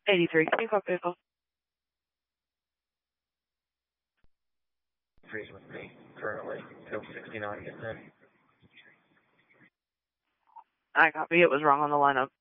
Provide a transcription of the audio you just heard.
83, Hancock vehicle. Freeze with me currently, till 69 gets in. I copy. It was wrong on the lineup.